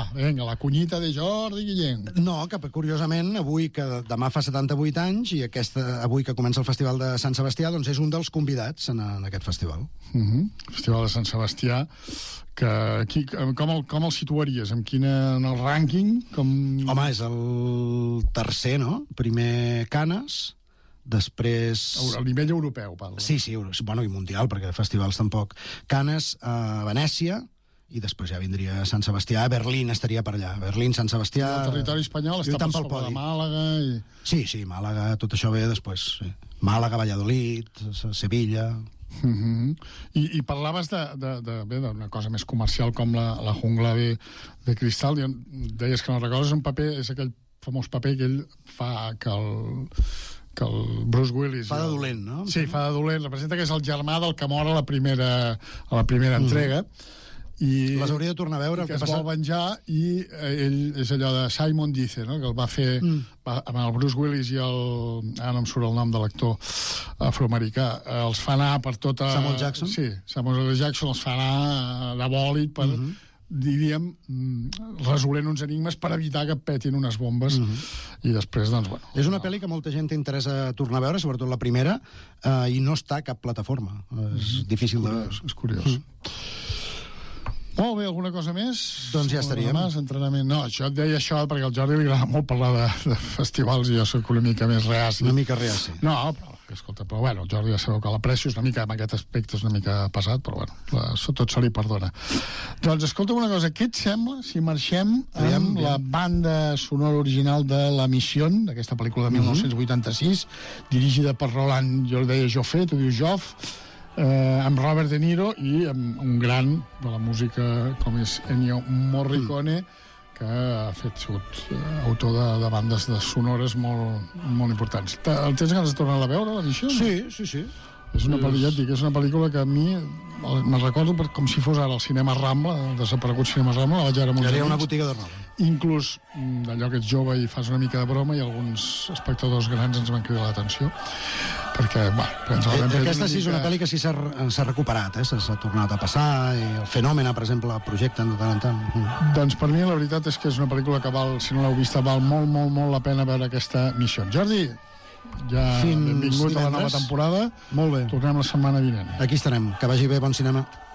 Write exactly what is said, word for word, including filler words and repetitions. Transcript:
vinga, la cunyita de Jordi Guillén. No, que curiosament, avui, que demà fa setanta-vuit anys, i aquesta, avui que comença el Festival de Sant Sebastià, doncs és un dels convidats en, en aquest festival. Uh -huh. Festival de Sant Sebastià, que aquí, com, el, com el situaries? En, quina, en el rànquing? Com... Home, és el tercer, no? Primer Canes, després... A nivell europeu, parla. Sí, sí, bueno, i mundial, perquè festivals tampoc. Canes, a Venècia, i després ja vindria Sant Sebastià. Berlín estaria per allà. Berlín, Sant Sebastià... El territori espanyol està per sobre de Màlaga i... Sí, sí, Màlaga, tot això ve després. Sí. Màlaga, Valladolid, Sevilla... Uh -huh. I, i parlaves de, de, de, bé, d'una cosa més comercial com la, la jungla de, de cristal. I deies que no recordes un paper, és aquell famós paper que ell fa, que el... que el Bruce Willis... Fa de dolent, no? Sí, fa de dolent. Representa que és el germà del que mor a la primera, a la primera entrega. I les hauria de tornar a veure. Que, que es passa... vol venjar, i ell és allò de Simon Dice, no? Que el va fer mm. va, amb el Bruce Willis i el... ara no em surt el nom de l'actor afroamericà. Els fa anar per tota... Samuel Jackson? Sí, Samuel Jackson els fa anar de bòlit per... Mm -hmm. diríem, resolent uns enigmes per evitar que petin unes bombes. Uh -huh. I després, doncs, bueno... És una pel·li que molta gent t'interessa tornar a veure, sobretot la primera, eh, i no està a cap plataforma. És uh -huh. difícil curiós, de veure. És curiós. Uh -huh. Molt bé, alguna cosa més? Doncs ja estaríem. Demà, entrenament. No, això et deia això perquè al Jordi li agrada molt parlar de, de festivals i jo soc una mica més reaci. Una mica reaci. No, però, escolta, però bueno, el Jordi ja sabeu que l'aprecio, és una mica, en aquest aspecte és una mica pesat, però bueno, la, tot se li perdona. Doncs escolta una cosa, què et sembla si marxem amb la banda sonora original de La Mission, d'aquesta pel·lícula de mil nou-cents vuitanta-sis, dirigida per Roland, jo el deia Joffé, tu dius Joff, eh, amb Robert De Niro i amb un gran de la música com és Ennio Morricone, que ha fet sigut uh, autor de, de bandes de sonores molt, molt importants. El tens ganes de tornar a veure, La Missió? Sí, sí, sí. És una pel·lícula, dic, és una pel·lícula que a mi me'n recordo per, com si fos ara el cinema Rambla, el desaparegut cinema Rambla, la vaig veure molt. Ja era una botiga de roba. Inclús d'allò que ets jove i fas una mica de broma, i alguns espectadors grans ens van cridar l'atenció, perquè, bueno... Eh, aquesta sí és una pel·li que sí s'ha recuperat, eh? s'ha tornat a passar, i el Fenòmena, per exemple, el projecten de tant en tant. Mm. Doncs per mi la veritat és que és una pel·lícula que val, si no l'heu vista, val molt, molt, molt la pena veure aquesta missió. Jordi, ja fins benvingut divendres a la nova temporada. Molt bé. Tornem la setmana vinent. Aquí estarem. Que vagi bé, bon cinema.